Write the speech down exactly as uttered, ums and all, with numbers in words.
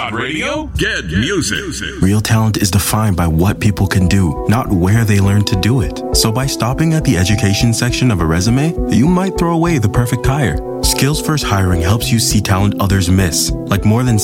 Radio. Get music. Real talent is defined by what people can do, not where they learn to do it. So by stopping at the education section of a resume, you might throw away the perfect hire. Skills First Hiring helps you see talent others miss, like more than